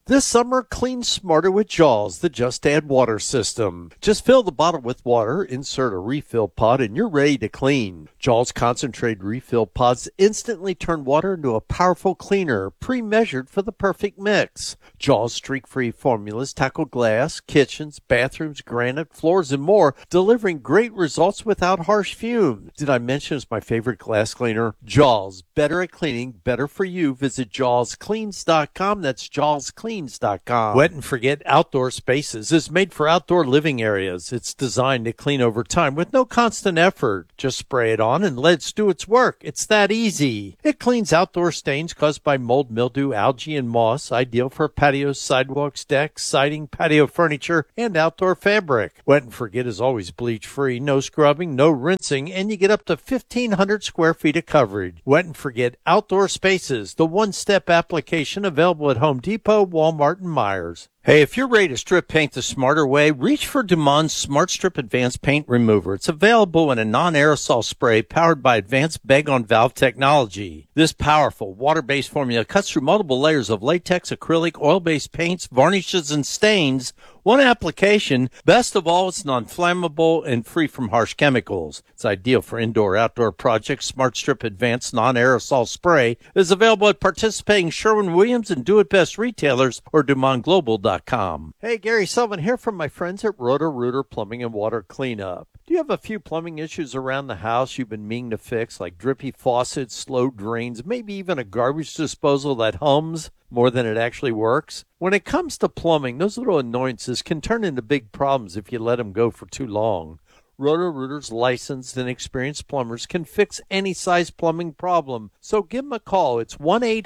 This summer, clean smarter with Jaws, the Just Add Water system. Just fill the bottle with water, insert a refill pod, and you're ready to clean. Jaws concentrated refill pods instantly turn water into a powerful cleaner, pre-measured for the perfect mix. Jaws streak-free formulas tackle glass, kitchens, bathrooms, granite, floors, and more, delivering great results without harsh fumes. Did I mention it's my favorite glass cleaner? Jaws, better at cleaning, better for you. Visit JawsCleans.com. That's JawsCleans.com. Wet and Forget Outdoor Spaces is made for outdoor living areas. It's designed to clean over time with no constant effort. Just spray it on and let it do its work. It's that easy. It cleans outdoor stains caused by mold, mildew, algae, and moss, ideal for patios, sidewalks, decks, siding, patio furniture, and outdoor fabric. Wet and Forget is always bleach-free, no scrubbing, no rinsing, and you get up to 1,500 square feet of coverage. Wet and Forget Outdoor Spaces, the one-step application available at Home Depot, Walmart, and Myers. Hey, if you're ready to strip paint the smarter way, reach for Dumond's Smart Strip Advanced Paint Remover. It's available in a non-aerosol spray powered by advanced bag-on-valve technology. This powerful water-based formula cuts through multiple layers of latex, acrylic, oil-based paints, varnishes, and stains. One application. Best of all, it's non-flammable and free from harsh chemicals. It's ideal for indoor-outdoor projects. Smart Strip Advanced Non-Aerosol Spray is available at participating Sherwin-Williams and Do-It-Best retailers or DumondGlobal.com. Hey, Gary Sullivan here from my friends at Roto-Rooter Plumbing and Water Cleanup. Do you have a few plumbing issues around the house you've been meaning to fix, like drippy faucets, slow drains, maybe even a garbage disposal that hums more than it actually works? When it comes to plumbing, those little annoyances can turn into big problems if you let them go for too long. Roto-Rooter's licensed and experienced plumbers can fix any size plumbing problem. So give them a call. It's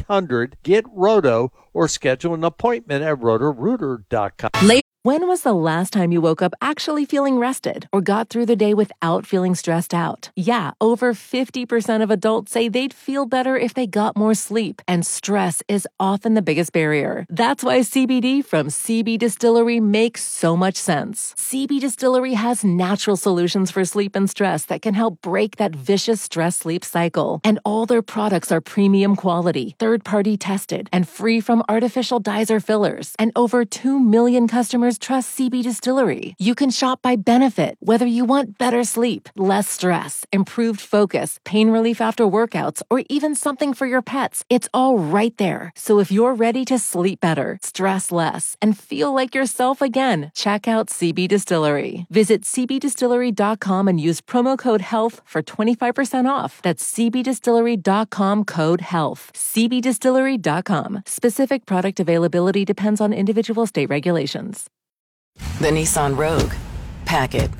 1-800-GET-ROTO or schedule an appointment at rotorooter.com. When was the last time you woke up actually feeling rested or got through the day without feeling stressed out? Yeah, over 50% of adults say they'd feel better if they got more sleep, and stress is often the biggest barrier. That's why CBD from CB Distillery makes so much sense. CB Distillery has natural solutions for sleep and stress that can help break that vicious stress-sleep cycle. And all their products are premium quality, third-party tested, and free from artificial dyes or fillers. And over 2 million customers trust CB Distillery. You can shop by benefit, whether you want better sleep, less stress, improved focus, pain relief after workouts, or even something for your pets. It's all right there. So if you're ready to sleep better, stress less, and feel like yourself again, check out CB Distillery. Visit cbdistillery.com and use promo code HEALTH for 25% off. That's cbdistillery.com code HEALTH. cbdistillery.com. Specific product availability depends on individual state regulations. The Nissan Rogue. Pack it.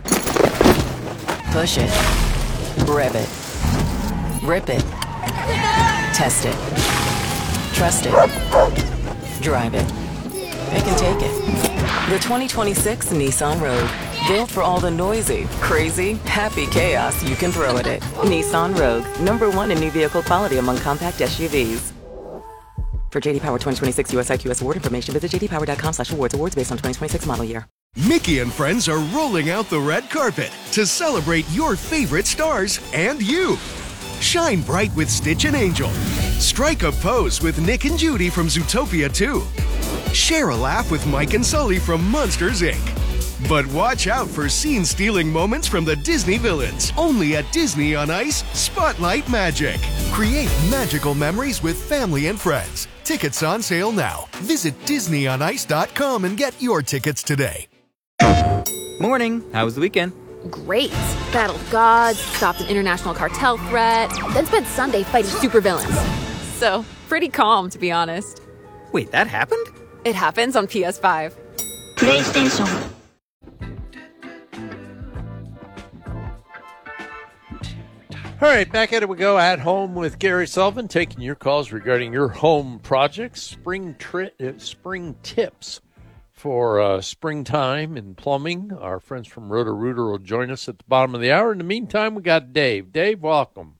Push it. Rev it. Rip it. Test it. Trust it. Drive it. It can take it. The 2026 Nissan Rogue. Built for all the noisy, crazy, happy chaos you can throw at it. Nissan Rogue. #1 in new vehicle quality among compact SUVs. For JD Power 2026 US IQS award information, visit jdpower.com/awards. Awards based on 2026 model year. Mickey and friends are rolling out the red carpet to celebrate your favorite stars and you. Shine bright with Stitch and Angel. Strike a pose with Nick and Judy from Zootopia 2. Share a laugh with Mike and Sully from Monsters, Inc. But watch out for scene-stealing moments from the Disney villains. Only at Disney on Ice Spotlight Magic. Create magical memories with family and friends. Tickets on sale now. Visit DisneyOnIce.com and get your tickets today. Morning. How was the weekend? Great. Battled gods, stopped an international cartel threat, then spent Sunday fighting supervillains. So, pretty calm, to be honest. Wait, that happened? It happens on PS5. PlayStation. All right, back at it we go at home with Gary Sullivan, taking your calls regarding your home projects, spring tips for springtime and plumbing. Our friends from Roto-Rooter will join us at the bottom of the hour. In the meantime, we got Dave. Dave, welcome.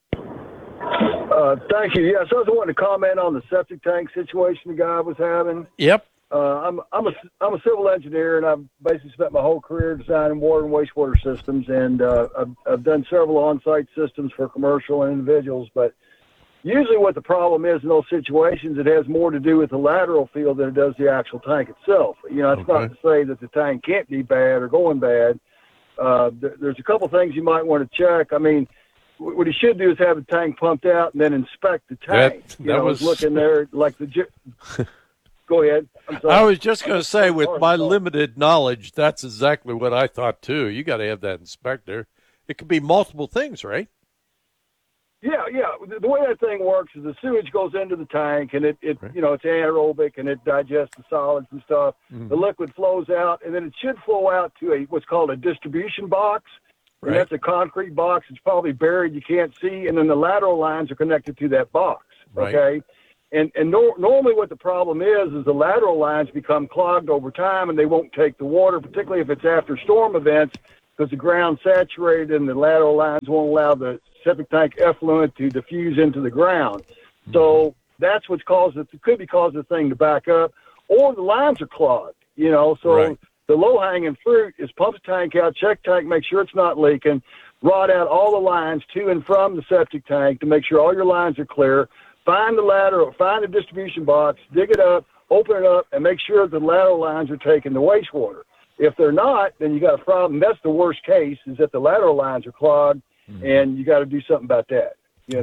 Thank you. Yes, I was wanting to comment on the septic tank situation the guy was having. Yep. I'm a civil engineer, and I've basically spent my whole career designing water and wastewater systems, and I've done several on-site systems for commercial and individuals. But usually what the problem is in those situations, it has more to do with the lateral field than it does the actual tank itself. You know, it's not to say that the tank can't be bad or going bad. There's a couple things you might want to check. I mean, what he should do is have the tank pumped out and then inspect the tank. Look in there like the Go ahead. I'm sorry. I was just going to say, with my limited knowledge, that's exactly what I thought, too. You got to have that inspector. It could be multiple things, right? Yeah. The way that thing works is the sewage goes into the tank, and it's anaerobic, and it digests the solids and stuff. Mm-hmm. The liquid flows out, and then it should flow out to what's called a distribution box. And that's a concrete box. It's probably buried. You can't see. And then the lateral lines are connected to that box. Right. Okay. And normally what the problem is the lateral lines become clogged over time, and they won't take the water, particularly if it's after storm events, because the ground's saturated and the lateral lines won't allow the septic tank effluent to diffuse into the ground. Mm-hmm. So that's what's caused it. It could be causing the thing to back up, or the lines are clogged. So the low-hanging fruit is pump the tank out, check tank, make sure it's not leaking, rod out all the lines to and from the septic tank to make sure all your lines are clear. Find the distribution box, dig it up, open it up, and make sure the lateral lines are taking the wastewater. If they're not, then you got a problem. That's the worst case, is that the lateral lines are clogged, and you got to do something about that.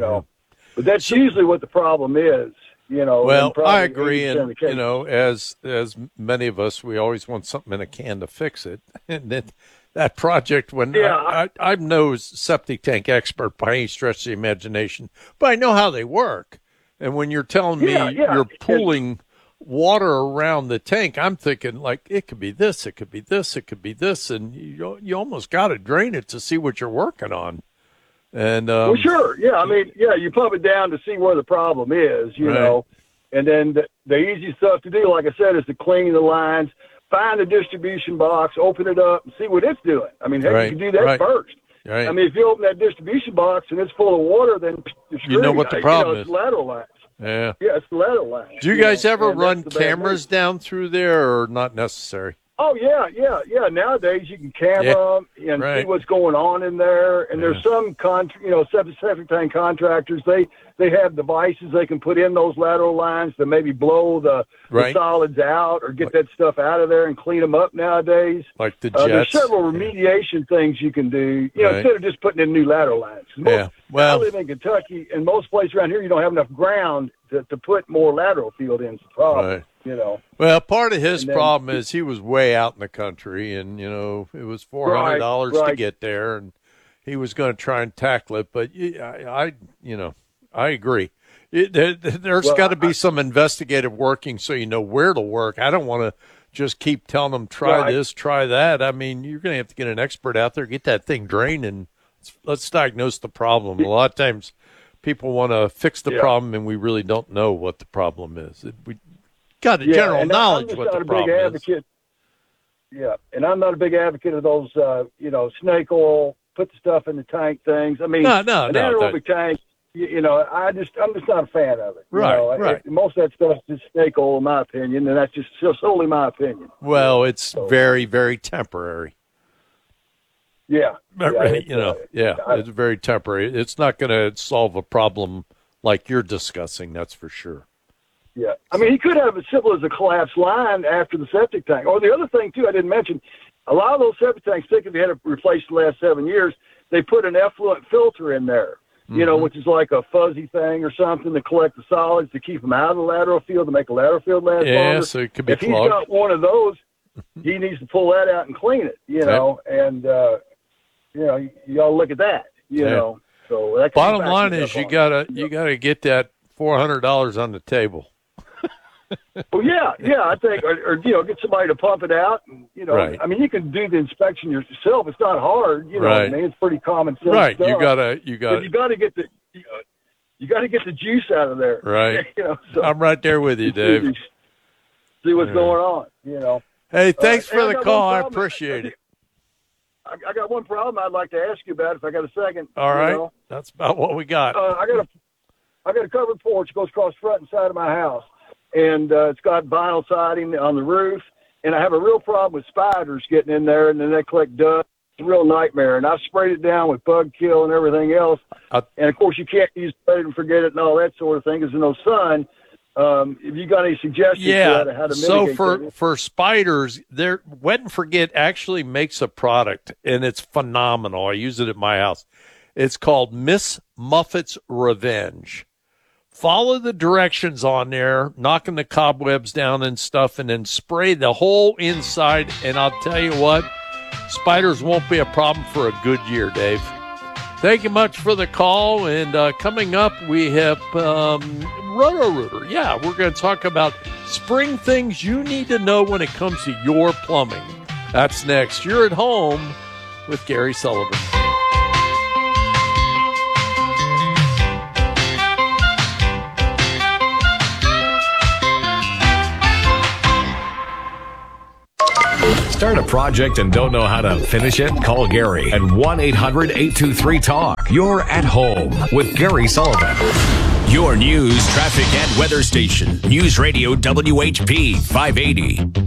But that's usually what the problem is. Well, I agree, and as many of us, we always want something in a can to fix it. And that project, I'm no septic tank expert by any stretch of the imagination, but I know how they work. And when you're telling me you're pulling water around the tank, I'm thinking, like, it could be this, it could be this, it could be this, and you almost got to drain it to see what you're working on. And well, sure, I mean, you pump it down to see where the problem is, you know, and then the easy stuff to do, like I said, is to clean the lines, find the distribution box, open it up, and see what it's doing. I mean, heck, you can do that first. Right. I mean, if you open that distribution box and it's full of water, then you're screwed. You know what the problem is. It's lateral lines. Yeah, it's the lateral lines. Do you guys ever run cameras down through there, or not necessary? Oh, yeah. Nowadays, you can camera them and see what's going on in there. And there's some, septic tank contractors, they have devices they can put in those lateral lines to maybe blow the solids out or get that stuff out of there and clean them up nowadays. Like the jets. There's several remediation things you can do, instead of just putting in new lateral lines. I live in Kentucky, and most places around here, you don't have enough ground to put more lateral field in. It's a problem. Well, part of his problem is he was way out in the country, and it was $400 to get there, and he was going to try and tackle it. But I agree. There's got to be some investigative working so you know where to work. I don't want to just keep telling them try this, try that. I mean, you're going to have to get an expert out there, get that thing drained, and let's diagnose the problem. A lot of times, people want to fix the problem, and we really don't know what the problem is. We got a general knowledge what the problem is. Yeah, and I'm not a big advocate of those, snake oil, put the stuff in the tank things. I mean, an anaerobic tank, I'm just not a fan of it. Right. Most of that stuff is just snake oil, in my opinion, and that's just solely my opinion. Well, it's very, very temporary. It's very temporary. It's not going to solve a problem like you're discussing, that's for sure. Yeah. I mean, he could have as simple as a collapsed line after the septic tank. Or the other thing, too, I didn't mention, a lot of those septic tanks, particularly if they had it replaced the last 7 years, they put an effluent filter in there, which is like a fuzzy thing or something to collect the solids to keep them out of the lateral field, to make the lateral field last longer. So it could be if he's got one of those, he needs to pull that out and clean it, and, y'all look at that, know. So that bottom line is you gotta get that $400 on the table. Well, I think, or get somebody to pump it out. And, I mean, you can do the inspection yourself. It's not hard. What I mean, it's pretty common sense. Right. Stuff. You gotta get the juice out of there. Right. So I'm right there with you, Dave. See what's going on. Hey, thanks for the call. I appreciate it. I got one problem I'd like to ask you about if I got a second. All right. That's about what we got. I got a covered porch goes across the front and side of my house. And it's got vinyl siding on the roof. And I have a real problem with spiders getting in there, and then they collect dust a real nightmare. And I've sprayed it down with bug kill and everything else. And, of course, you can't use spray it and forget it and all that sort of thing because there's no sun. If you got any suggestions for how to mitigate so for spiders, Wet and Forget actually makes a product, and it's phenomenal. I use it at my house. It's called Miss Muffet's Revenge. Follow the directions on there, knocking the cobwebs down and stuff, and then spray the whole inside. And I'll tell you what, spiders won't be a problem for a good year, Dave. Thank you much for the call. And coming up, we have Roto-Rooter. Yeah, we're going to talk about spring things you need to know when it comes to your plumbing. That's next. You're at home with Gary Sullivan. Start a project and don't know how to finish it? Call Gary at 1-800-823-TALK. You're at home with Gary Sullivan. Your news, traffic, and weather station. News Radio WHP 580.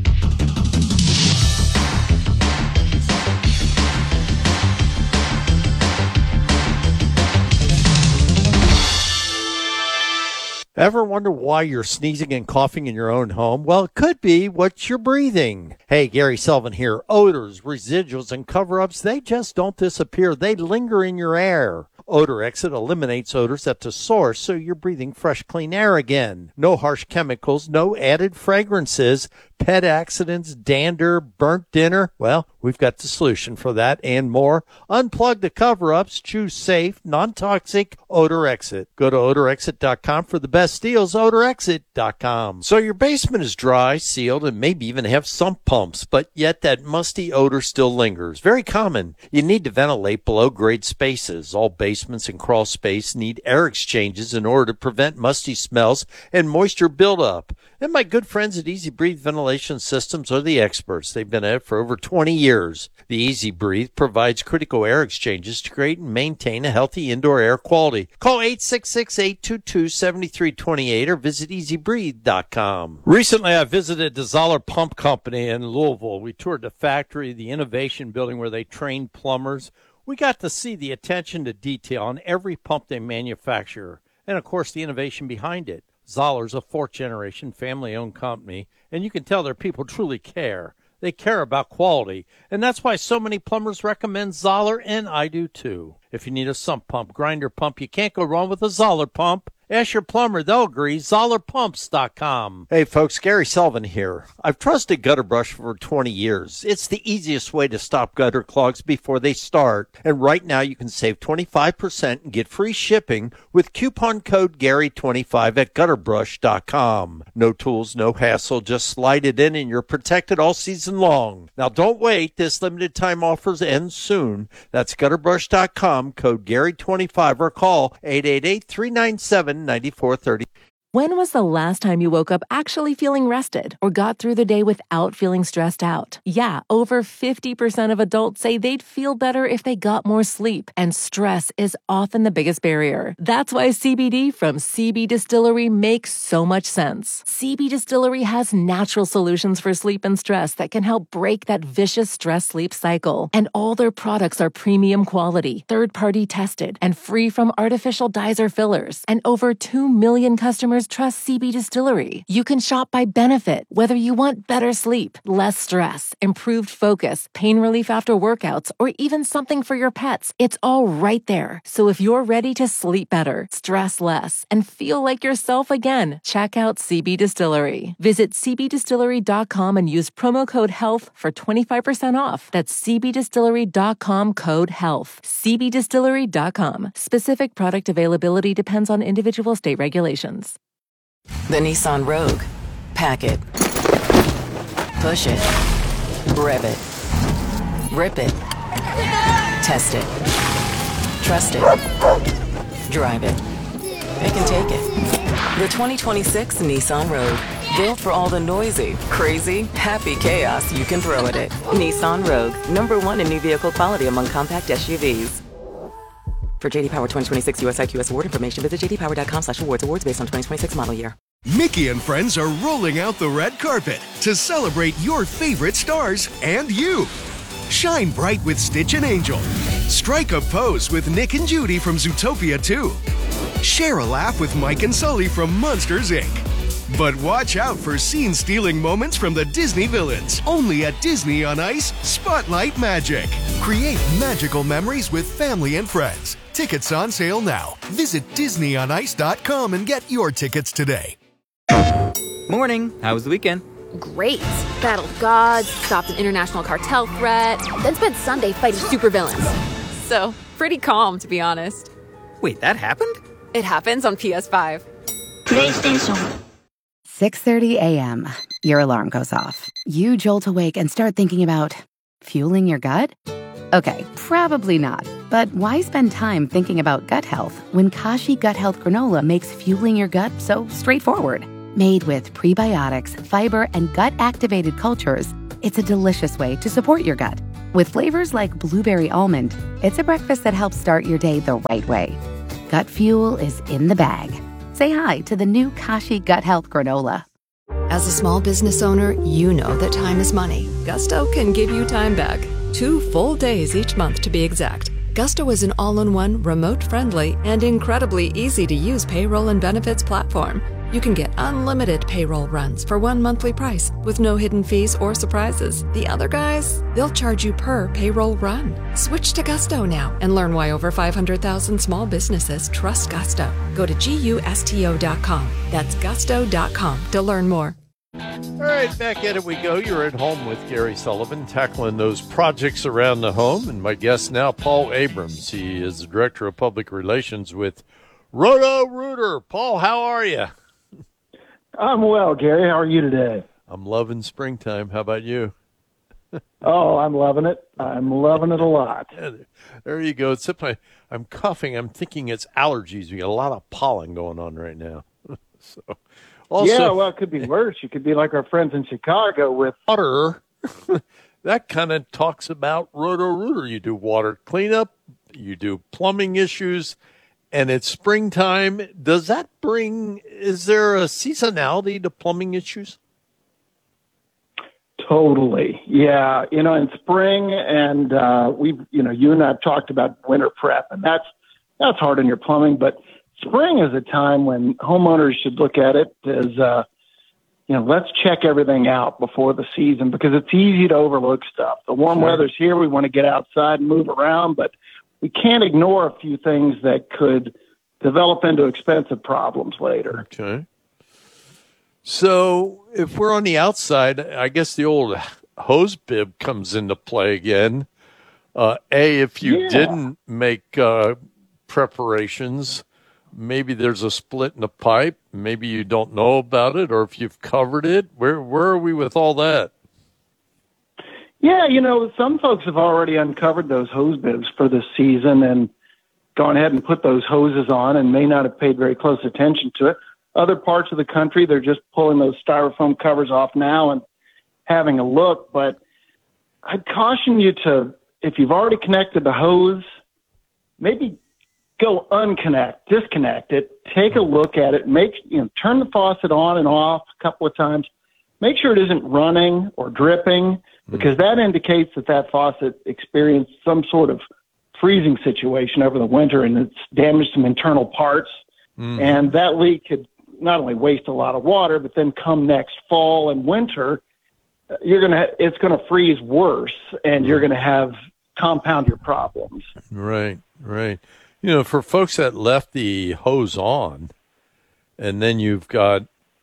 Ever wonder why you're sneezing and coughing in your own home? Well, it could be what you're breathing. Hey, Gary Sullivan here. Odors, residuals, and cover-ups, they just don't disappear. They linger in your air. Odor Exit eliminates odors at the source, so you're breathing fresh, clean air again. No harsh chemicals, no added fragrances, pet accidents, dander, burnt dinner. Well, we've got the solution for that and more. Unplug the cover-ups. Choose safe, non-toxic Odor Exit. Go to odorexit.com for the best deals, odorexit.com. So your basement is dry, sealed, and maybe even have sump pumps, but yet that musty odor still lingers. Very common. You need to ventilate below-grade spaces. All basements and crawl space need air exchanges in order to prevent musty smells and moisture buildup. And my good friends at Easy Breathe Ventilation Systems are the experts. They've been at it for over 20 years. The Easy Breathe provides critical air exchanges to create and maintain a healthy indoor air quality. Call 866-822-7328 or visit easybreathe.com. Recently, I visited the Zoller Pump Company in Louisville. We toured the factory, the innovation building where they train plumbers. We got to see the attention to detail on every pump they manufacture and, of course, the innovation behind it. Zoller's a fourth-generation family-owned company, and you can tell their people truly care. They care about quality, and that's why so many plumbers recommend Zoller, and I do too. If you need a sump pump, grinder pump, you can't go wrong with a Zoller pump. Ask your plumber, they'll agree. ZollerPumps.com. Hey folks, Gary Sullivan here. I've trusted Gutter Brush for 20 years. It's the easiest way to stop gutter clogs before they start. And right now you can save 25% and get free shipping with coupon code Gary25 at gutterbrush.com. No tools, no hassle. Just slide it in and you're protected all season long. Now don't wait. This limited time offers end soon. That's gutterbrush.com, code Gary25, or call 888-397-9430. When was the last time you woke up actually feeling rested or got through the day without feeling stressed out? Yeah, over 50% of adults say they'd feel better if they got more sleep, and stress is often the biggest barrier. That's why CBD from CB Distillery makes so much sense. CB Distillery has natural solutions for sleep and stress that can help break that vicious stress-sleep cycle. And all their products are premium quality, third-party tested, and free from artificial dyes or fillers. And over 2 million customers trust CB Distillery. You can shop by benefit, whether you want better sleep, less stress, improved focus, pain relief after workouts, or even something for your pets. It's all right there. So if you're ready to sleep better, stress less, and feel like yourself again, check out CB Distillery. Visit cbdistillery.com and use promo code HEALTH for 25% off. That's cbdistillery.com, code HEALTH. cbdistillery.com. Specific product availability depends on individual state regulations. The Nissan Rogue. Pack it. Push it. Rev it. Rip it. Test it. Trust it. Drive it. It can take it. The 2026 Nissan Rogue. Built for all the noisy, crazy, happy chaos you can throw at it. Nissan Rogue. #1 in new vehicle quality among compact SUVs. For JD Power 2026 US IQS award information, visit jdpower.com/awards. Awards based on 2026 model year. Mickey and friends are rolling out the red carpet to celebrate your favorite stars and you. Shine bright with Stitch and Angel. Strike a pose with Nick and Judy from Zootopia 2. Share a laugh with Mike and Sully from Monsters, Inc. But watch out for scene-stealing moments from the Disney villains. Only at Disney on Ice, Spotlight Magic. Create magical memories with family and friends. Tickets on sale now. Visit DisneyOnIce.com and get your tickets today. Morning. How was the weekend? Great. Battled gods, stopped an international cartel threat, then spent Sunday fighting supervillains. So, pretty calm, to be honest. Wait, that happened? It happens on PS5. PlayStation. 6:30 a.m. Your alarm goes off. You jolt awake and start thinking about fueling your gut? Okay, probably not. But why spend time thinking about gut health when Kashi Gut Health Granola makes fueling your gut so straightforward? Made with prebiotics, fiber, and gut-activated cultures, it's a delicious way to support your gut. With flavors like blueberry almond, it's a breakfast that helps start your day the right way. Gut fuel is in the bag. Say hi to the new Kashi Gut Health Granola. As a small business owner, you know that time is money. Gusto can give you time back. 2 full days each month to be exact. Gusto is an all-in-one, remote-friendly, and incredibly easy-to-use payroll and benefits platform. You can get unlimited payroll runs for one monthly price with no hidden fees or surprises. The other guys, they'll charge you per payroll run. Switch to Gusto now and learn why over 500,000 small businesses trust Gusto. Go to GUSTO.com. That's gusto.com to learn more. All right, back at it we go. You're at home with Gary Sullivan, tackling those projects around the home. And my guest now, Paul Abrams. He is the Director of Public Relations with Roto-Rooter. Paul, how are you? I'm well, Gary. How are you today? I'm loving springtime. How about you? Oh, I'm loving it. I'm loving it a lot. Yeah, there you go. Except I'm coughing. I'm thinking it's allergies. We got a lot of pollen going on right now. So, also, yeah, well, it could be worse. You could be like our friends in Chicago with water. That kind of talks about Roto-Rooter. You do water cleanup. You do plumbing issues. And it's springtime. Is there a seasonality to plumbing issues? Totally. Yeah. In spring, and you and I have talked about winter prep, and that's hard on your plumbing. But spring is a time when homeowners should look at it as, let's check everything out before the season, because it's easy to overlook stuff. The warm weather's here. We want to get outside and move around, but we can't ignore a few things that could develop into expensive problems later. Okay. So if we're on the outside, I guess the old hose bib comes into play again. If you didn't make preparations, maybe there's a split in the pipe. Maybe you don't know about it, or if you've covered it. Where are we with all that? Yeah, some folks have already uncovered those hose bibs for this season and gone ahead and put those hoses on and may not have paid very close attention to it. Other parts of the country, they're just pulling those styrofoam covers off now and having a look. But I'd caution you to, if you've already connected the hose, maybe go disconnect it, take a look at it, turn the faucet on and off a couple of times. Make sure it isn't running or dripping, because that indicates that faucet experienced some sort of freezing situation over the winter and it's damaged some internal parts. And that leak could not only waste a lot of water, but then come next fall and winter, it's going to freeze worse, and you're going to compound your problems. Right. For folks that left the hose on, and then you've got,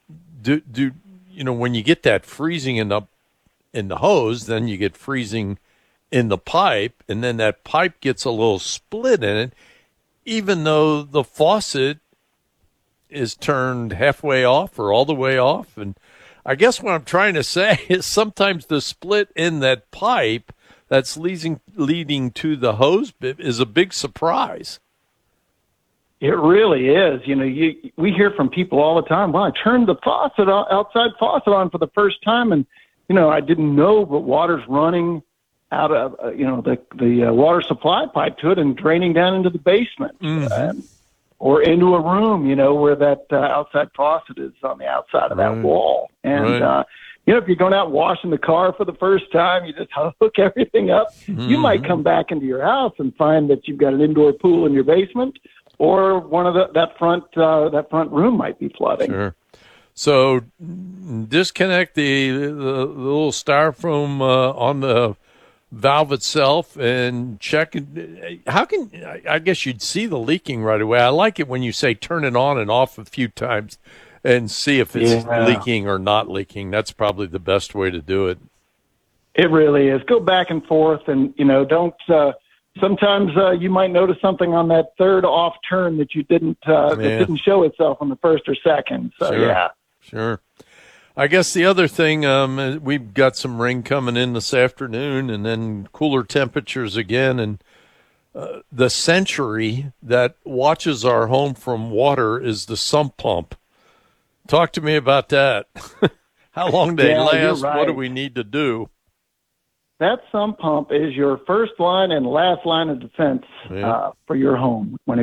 when you get that freezing in the hose, then you get freezing in the pipe, and then that pipe gets a little split in it, even though the faucet is turned halfway off or all the way off. And I guess what I'm trying to say is sometimes the split in that pipe that's leading to the hose bib is a big surprise. It really is. We hear from people all the time, well, I turned the outside faucet on for the first time, and, I didn't know, but water's running out of, the water supply pipe to it and draining down into the basement or into a room, where that outside faucet is on the outside of that wall. And if you're going out washing the car for the first time, you just hook everything up. Mm-hmm. You might come back into your house and find that you've got an indoor pool in your basement, or one of that front room might be flooding. Sure. So disconnect the little styrofoam on the valve itself and check. I guess you'd see the leaking right away. I like it when you say turn it on and off a few times and see if it's leaking or not leaking. That's probably the best way to do it. It really is. Go back and forth, and don't. Sometimes you might notice something on that third off turn that you didn't that didn't show itself on the first or second. So Sure. I guess the other thing, we've got some rain coming in this afternoon, and then cooler temperatures again, and the Century that watches our home from water is the sump pump. Talk to me about that. How long they last? Right. What do we need to do? That sump pump is your first line and last line of defense for your home when